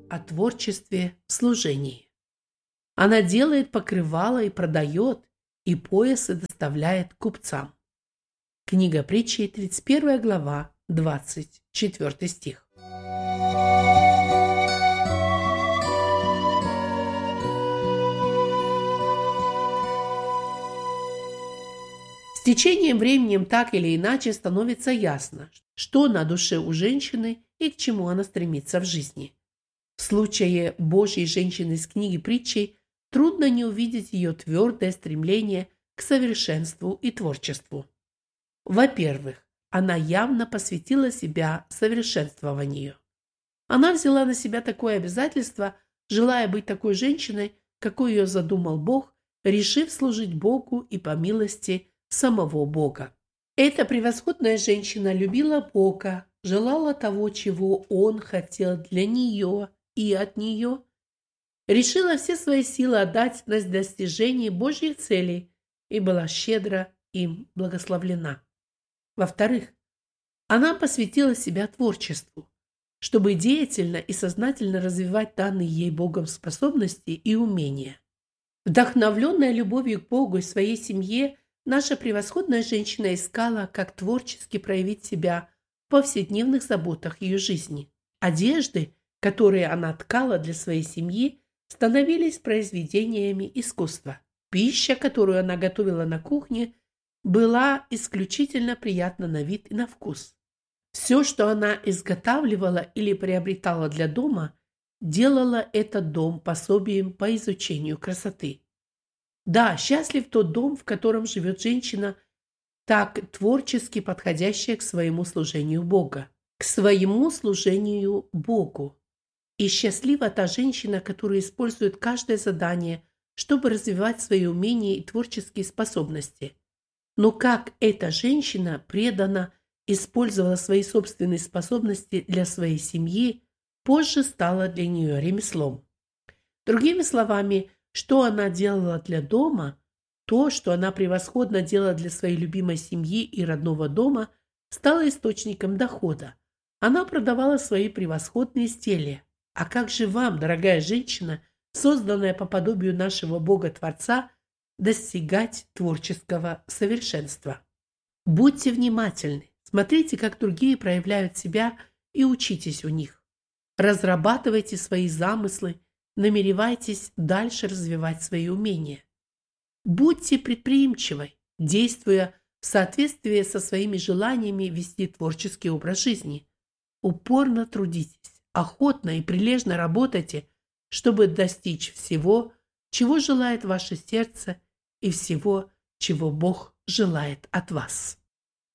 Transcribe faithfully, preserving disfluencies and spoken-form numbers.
о творчестве в служении. Она делает покрывала и продает, и поясы доставляет купцам. Книга Притчей, тридцать первая глава, двадцать четвёртый стих. С течением времени так или иначе становится ясно, что на душе у женщины и к чему она стремится в жизни. В случае Божьей женщины из книги Притчей трудно не увидеть ее твердое стремление к совершенству и творчеству. Во-первых, она явно посвятила себя совершенствованию. Она взяла на себя такое обязательство, желая быть такой женщиной, какой ее задумал Бог, решив служить Богу и по милости самого Бога. Эта превосходная женщина любила Бога, желала того, чего Он хотел для нее и от нее, решила все свои силы отдать на достижение Божьих целей и была щедро им благословлена. Во-вторых, она посвятила себя творчеству, чтобы деятельно и сознательно развивать данные ей Богом способности и умения. Вдохновленная любовью к Богу и своей семье, наша превосходная женщина искала, как творчески проявить себя в повседневных заботах ее жизни. Одежды, которые она ткала для своей семьи, становились произведениями искусства. Пища, которую она готовила на кухне, была исключительно приятна на вид и на вкус. Все, что она изготавливала или приобретала для дома, делала этот дом пособием по изучению красоты. Да, счастлив тот дом, в котором живет женщина, так творчески подходящая к своему служению Бога, к своему служению Богу. И счастлива та женщина, которая использует каждое задание, чтобы развивать свои умения и творческие способности. Но как эта женщина преданно использовала свои собственные способности для своей семьи, позже стало для нее ремеслом. Другими словами, что она делала для дома, то, что она превосходно делала для своей любимой семьи и родного дома, стало источником дохода. Она продавала свои превосходные изделия. А как же вам, дорогая женщина, созданная по подобию нашего Бога-Творца, достигать творческого совершенства? Будьте внимательны, смотрите, как другие проявляют себя, и учитесь у них. Разрабатывайте свои замыслы, намеревайтесь дальше развивать свои умения. Будьте предприимчивой, действуя в соответствии со своими желаниями вести творческий образ жизни. Упорно трудитесь, охотно и прилежно работайте, чтобы достичь всего, чего желает ваше сердце, и всего, чего Бог желает от вас.